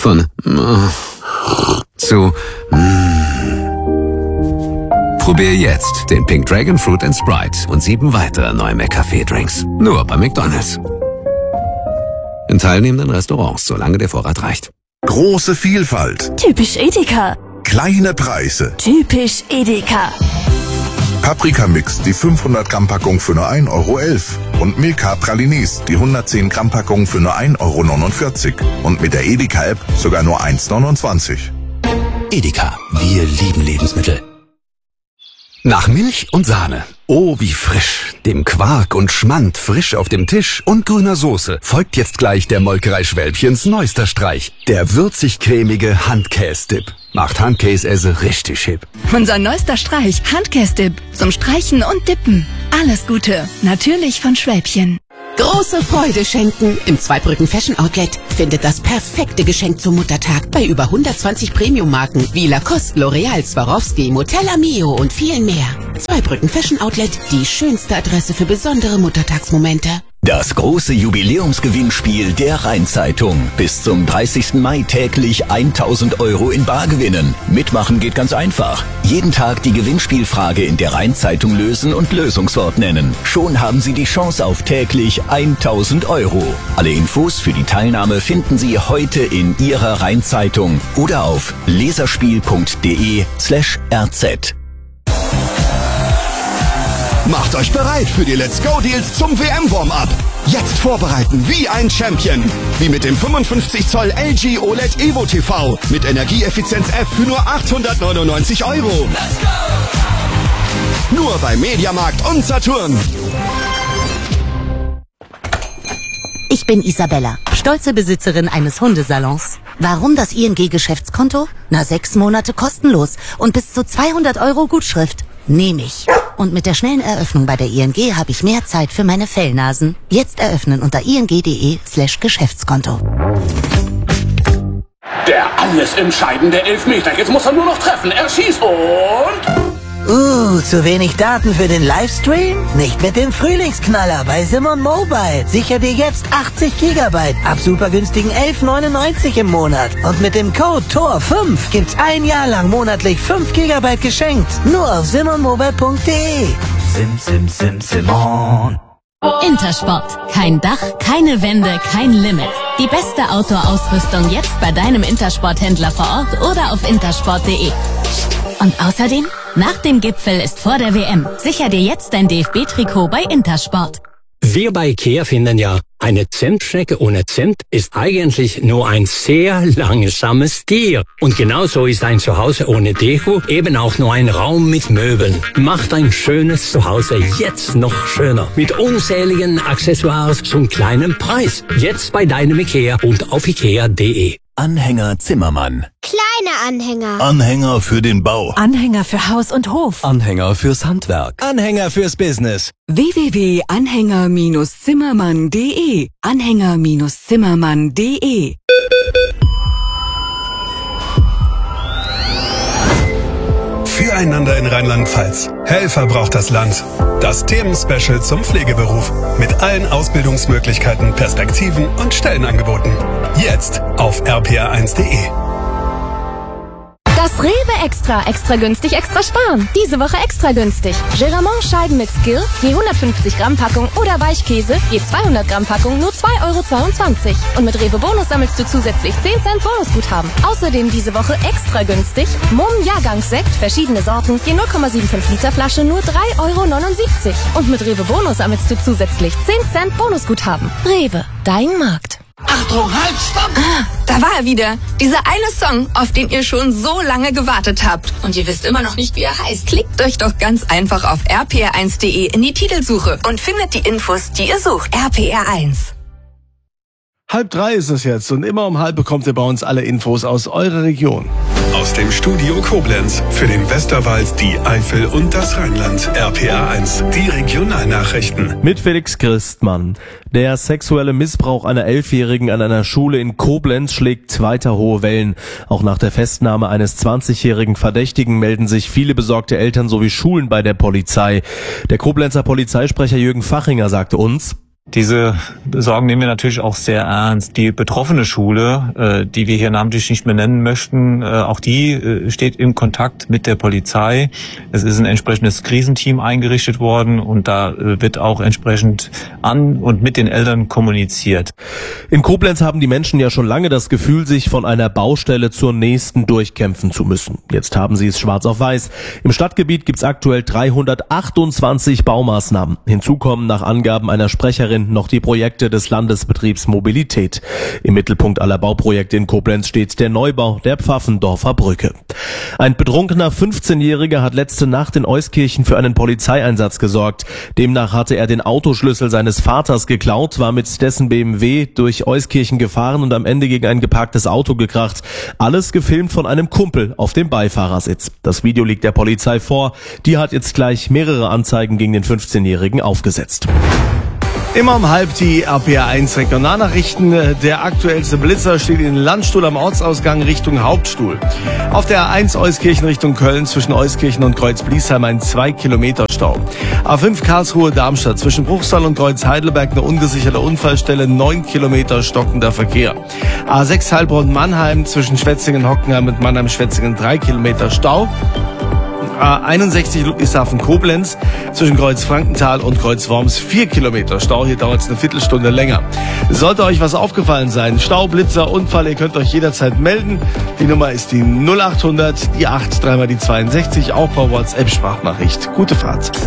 Von zu Probier jetzt den Pink Dragon Fruit & Sprite und 7 weitere neue McCafé-Drinks. Nur bei McDonald's. In teilnehmenden Restaurants, solange der Vorrat reicht. Große Vielfalt. Typisch Edeka. Kleine Preise. Typisch Edeka. Paprika-Mix, die 500 Gramm Packung für nur 1,11 € und Milka Pralines, die 110 Gramm Packung für nur 1,49 € und mit der Edeka-App sogar nur 1,29 €. Edeka, wir lieben Lebensmittel. Nach Milch und Sahne. Oh, wie frisch. Dem Quark und Schmand frisch auf dem Tisch und grüner Soße folgt jetzt gleich der Molkerei Schwälbchens neuester Streich. Der würzig-cremige Handkäse-Dip. Macht Handkäse richtig hip. Unser neuester Streich, Handkäse-Dip. Zum Streichen und Dippen. Alles Gute. Natürlich von Schwälbchen. Große Freude schenken. Im Zweibrücken Fashion Outlet findet das perfekte Geschenk zum Muttertag bei über 120 Premium-Marken wie Lacoste, L'Oreal, Swarovski, Motella Mio und vielen mehr. Zweibrücken Fashion Outlet, die schönste Adresse für besondere Muttertagsmomente. Das große Jubiläumsgewinnspiel der Rhein-Zeitung. Bis zum 30. Mai täglich 1.000 € in Bar gewinnen. Mitmachen geht ganz einfach. Jeden Tag die Gewinnspielfrage in der Rhein-Zeitung lösen und Lösungswort nennen. Schon haben Sie die Chance auf täglich 1.000 €. Alle Infos für die Teilnahme finden Sie heute in Ihrer Rhein-Zeitung oder auf leserspiel.de/rz. Macht euch bereit für die Let's Go Deals zum WM-Warm-Up. Jetzt vorbereiten wie ein Champion. Wie mit dem 55 Zoll LG OLED Evo TV mit Energieeffizienz F für nur 899 €. Let's go! Nur bei Mediamarkt und Saturn. Ich bin Isabella, stolze Besitzerin eines Hundesalons. Warum das ING-Geschäftskonto? 6 Monate kostenlos und bis zu 200 € Gutschrift. Nehme ich. Und mit der schnellen Eröffnung bei der ING habe ich mehr Zeit für meine Fellnasen. Jetzt eröffnen unter ing.de/Geschäftskonto. Der alles entscheidende Elfmeter. Jetzt muss er nur noch treffen. Er schießt und... zu wenig Daten für den Livestream? Nicht mit dem Frühlingsknaller bei Simon Mobile. Sicher dir jetzt 80 GB ab super günstigen 11,99 € im Monat. Und mit dem Code TOR5 gibt's 1 Jahr lang monatlich 5 GB geschenkt. Nur auf simonmobile.de. Simon. Intersport. Kein Dach, keine Wände, kein Limit. Die beste Outdoor-Ausrüstung jetzt bei deinem Intersport-Händler vor Ort oder auf intersport.de. Und außerdem, nach dem Gipfel ist vor der WM. Sicher dir jetzt dein DFB-Trikot bei Intersport. Wir bei IKEA finden ja, eine Zentstrecke ohne Zimt ist eigentlich nur ein sehr langsames Tier. Und genauso ist ein Zuhause ohne Deko eben auch nur ein Raum mit Möbeln. Macht ein schönes Zuhause jetzt noch schöner. Mit unzähligen Accessoires zum kleinen Preis. Jetzt bei deinem IKEA und auf ikea.de. Anhänger Zimmermann. Kleine Anhänger. Anhänger für den Bau. Anhänger für Haus und Hof. Anhänger fürs Handwerk. Anhänger fürs Business. www.anhänger-zimmermann.de. Anhänger-zimmermann.de. Füreinander in Rheinland-Pfalz. Helfer braucht das Land. Das Themenspecial zum Pflegeberuf. Mit allen Ausbildungsmöglichkeiten, Perspektiven und Stellenangeboten. Jetzt auf rpa1.de. Das Rewe Extra günstig, extra sparen. Diese Woche extra günstig. Geramont Scheiben mit Skill, je 150 Gramm Packung oder Weichkäse, je 200 Gramm Packung, nur 2,22 €. Und mit Rewe Bonus sammelst du zusätzlich 10 Cent Bonusguthaben. Außerdem diese Woche extra günstig. Mumm Jahrgangssekt, verschiedene Sorten, je 0,75 Liter Flasche, nur 3,79 €. Und mit Rewe Bonus sammelst du zusätzlich 10 Cent Bonusguthaben. Rewe, dein Markt. Achtung, halt, stopp! Da war er wieder. Dieser eine Song, auf den ihr schon so lange gewartet habt. Und ihr wisst immer noch nicht, wie er heißt. Klickt euch doch ganz einfach auf rpr1.de in die Titelsuche und findet die Infos, die ihr sucht. RPR1. 2:30 ist es jetzt und immer um 2:30 bekommt ihr bei uns alle Infos aus eurer Region. Aus dem Studio Koblenz für den Westerwald, die Eifel und das Rheinland. RPR1, die Regionalnachrichten. Mit Felix Christmann. Der sexuelle Missbrauch einer 11-Jährigen an einer Schule in Koblenz schlägt weiter hohe Wellen. Auch nach der Festnahme eines 20-jährigen Verdächtigen melden sich viele besorgte Eltern sowie Schulen bei der Polizei. Der Koblenzer Polizeisprecher Jürgen Fachinger sagte uns: Diese Sorgen nehmen wir natürlich auch sehr ernst. Die betroffene Schule, die wir hier namentlich nicht mehr nennen möchten, auch die steht in Kontakt mit der Polizei. Es ist ein entsprechendes Krisenteam eingerichtet worden und da wird auch entsprechend an und mit den Eltern kommuniziert. In Koblenz haben die Menschen ja schon lange das Gefühl, sich von einer Baustelle zur nächsten durchkämpfen zu müssen. Jetzt haben sie es schwarz auf weiß. Im Stadtgebiet gibt es aktuell 328 Baumaßnahmen. Hinzu kommen nach Angaben einer Sprecherin noch die Projekte des Landesbetriebs Mobilität. Im Mittelpunkt aller Bauprojekte in Koblenz steht der Neubau der Pfaffendorfer Brücke. Ein betrunkener 15-Jähriger hat letzte Nacht in Euskirchen für einen Polizeieinsatz gesorgt. Demnach hatte er den Autoschlüssel seines Vaters geklaut, war mit dessen BMW durch Euskirchen gefahren und am Ende gegen ein geparktes Auto gekracht. Alles gefilmt von einem Kumpel auf dem Beifahrersitz. Das Video liegt der Polizei vor. Die hat jetzt gleich mehrere Anzeigen gegen den 15-Jährigen aufgesetzt. Immer um halb die RPR1 Regionalnachrichten. Der aktuellste Blitzer steht in Landstuhl am Ortsausgang Richtung Hauptstuhl. Auf der A1 Euskirchen Richtung Köln zwischen Euskirchen und Kreuz-Bliesheim ein 2 Kilometer Stau. A5 Karlsruhe-Darmstadt zwischen Bruchsal und Kreuz-Heidelberg eine ungesicherte Unfallstelle, 9 Kilometer stockender Verkehr. A6 Heilbronn-Mannheim zwischen Schwetzingen-Hockenheim und Mannheim-Schwetzingen 3 Kilometer Stau. A61 Ludwigshafen-Koblenz zwischen Kreuz-Frankenthal und Kreuz-Worms 4 Kilometer Stau. Hier dauert es eine Viertelstunde länger. Sollte euch was aufgefallen sein, Stau, Blitzer, Unfall, ihr könnt euch jederzeit melden. Die Nummer ist die 0800, die 8, dreimal die 62, auch per WhatsApp-Sprachnachricht. Gute Fahrt.